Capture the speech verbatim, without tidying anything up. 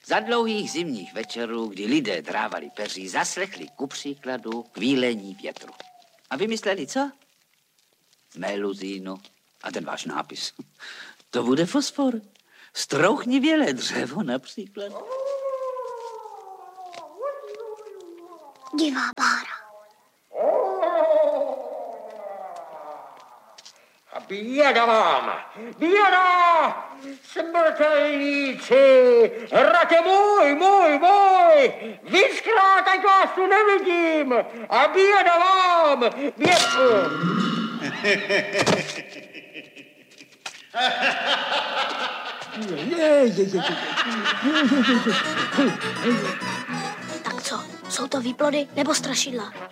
Za dlouhých zimních večerů, kdy lidé drávali peří, zaslechli ku příkladu kvílení větru. A vymysleli co? Meluzínu. A ten váš nápis. To bude fosfor. Strouchnivělé dřevo například. Divá bára. A běda vám! Běda! Smrtelníci! Hrate můj, můj, můj! Víckrát, ať vás tu nevidím! A běda vám! Běda! Tak co, jsou to výplody nebo strašidla?